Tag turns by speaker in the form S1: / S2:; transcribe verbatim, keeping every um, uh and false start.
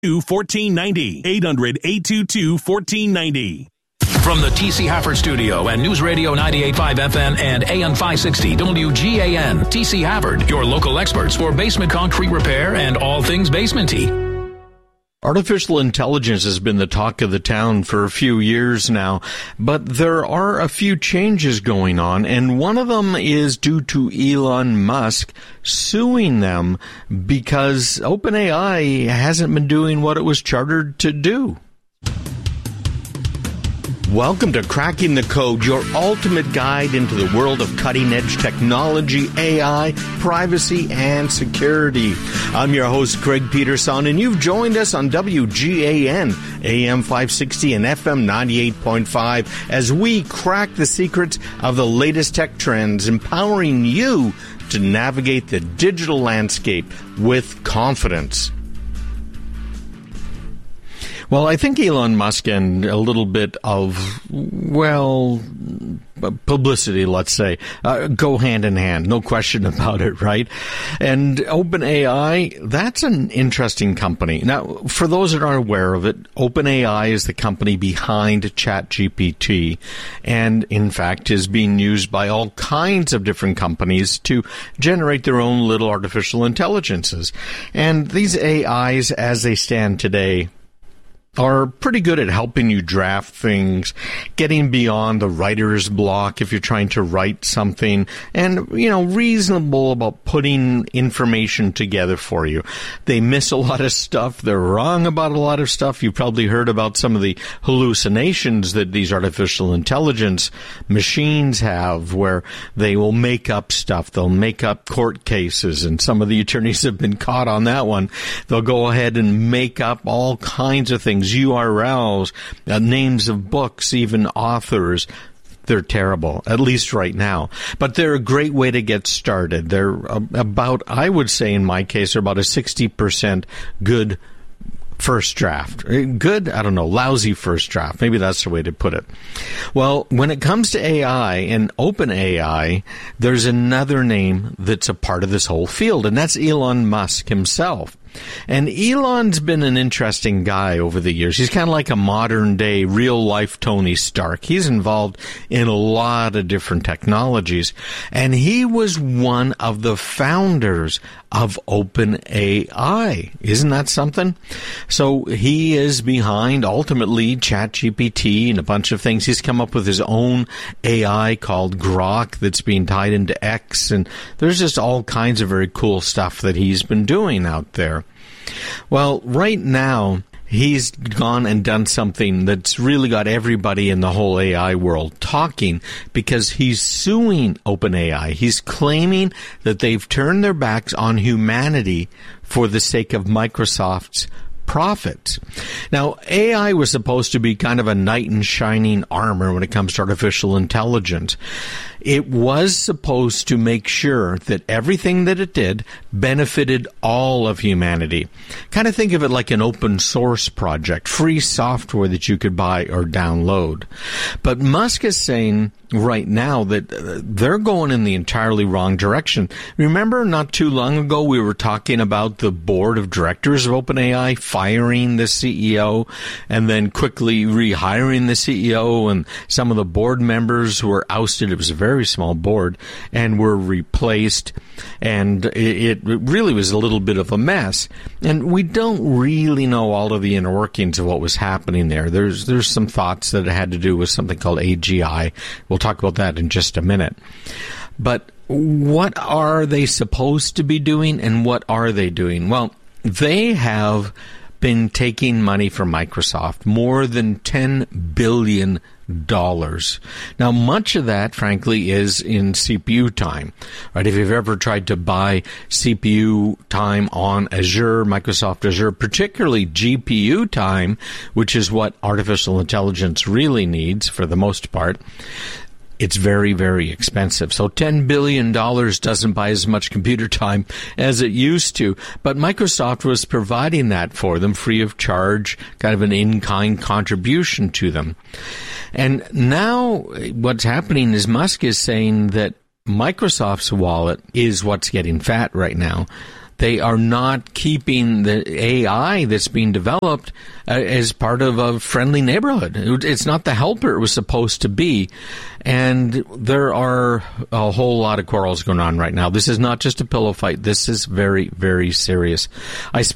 S1: fourteen ninety. eight hundred, eight two two, fourteen ninety.
S2: From the T C Hafford Studio and News Radio ninety-eight point five F M and A M five sixty W G A N, T C Hafford, your local experts for basement concrete repair and all things basementy.
S3: Artificial intelligence has been the talk of the town for a few years now, but there are a few changes going on, and one of them is due to Elon Musk suing them because OpenAI hasn't been doing what it was chartered to do. Welcome to Cracking the Code, your ultimate guide into the world of cutting-edge technology, A I, privacy, and security. I'm your host, Greg Peterson, and you've joined us on W G A N, A M five sixty and F M ninety-eight point five as we crack the secrets of the latest tech trends, empowering you to navigate the digital landscape with confidence. Well, I think Elon Musk and a little bit of, well, publicity, let's say, uh, go hand in hand. No question about it, right? And OpenAI, that's an interesting company. Now, for those that aren't aware of it, OpenAI is the company behind ChatGPT and, in fact, is being used by all kinds of different companies to generate their own little artificial intelligences. And these A Is, as they stand today, are pretty good at helping you draft things, getting beyond the writer's block if you're trying to write something, and, you know, reasonable about putting information together for you. They miss a lot of stuff. They're wrong about a lot of stuff. You've probably heard about some of the hallucinations that these artificial intelligence machines have, where they will make up stuff. They'll make up court cases, and some of the attorneys have been caught on that one. They'll go ahead and make up all kinds of things. U R Ls, uh, names of books, even authors. They're terrible, at least right now. But they're a great way to get started. They're about, I would say in my case, they're about a sixty percent good first draft. Good, I don't know, lousy first draft. Maybe that's the way to put it. Well, when it comes to A I and OpenAI, there's another name that's a part of this whole field, and that's Elon Musk himself. And Elon's been an interesting guy over the years. He's kind of like a modern-day, real-life Tony Stark. He's involved in a lot of different technologies. And he was one of the founders of OpenAI. Isn't that something? So he is behind, ultimately, ChatGPT and a bunch of things. He's come up with his own A I called Grok that's being tied into X. And there's just all kinds of very cool stuff that he's been doing out there. Well, right now, he's gone and done something that's really got everybody in the whole A I world talking, because he's suing OpenAI. He's claiming that they've turned their backs on humanity for the sake of Microsoft's profits. Now, A I was supposed to be kind of a knight in shining armor when it comes to artificial intelligence. It was supposed to make sure that everything that it did benefited all of humanity. Kind of think of it like an open source project, free software that you could buy or download. But Musk is saying right now that they're going in the entirely wrong direction. Remember, not too long ago, we were talking about the board of directors of OpenAI firing the C E O and then quickly rehiring the C E O, and some of the board members were ousted. It was a very very small board, and were replaced, and it, it really was a little bit of a mess. And we don't really know all of the inner workings of what was happening there. There's there's some thoughts that it had to do with something called A G I. We'll talk about that in just a minute. But what are they supposed to be doing, and what are they doing? Well, they have been taking money from Microsoft, more than ten billion dollars. Now, much of that, frankly, is in C P U time, right? If you've ever tried to buy C P U time on Azure, Microsoft Azure, particularly G P U time, which is what artificial intelligence really needs for the most part, it's very, very expensive. So ten billion dollars doesn't buy as much computer time as it used to. But Microsoft was providing that for them free of charge, kind of an in-kind contribution to them. And now what's happening is Musk is saying that Microsoft's wallet is what's getting fat right now. they are not keeping the A I that's being developed uh, as part of a friendly neighborhood. It's not the helper it was supposed to be. And there are a whole lot of quarrels going on right now. This is not just a pillow fight. This is very, very serious. I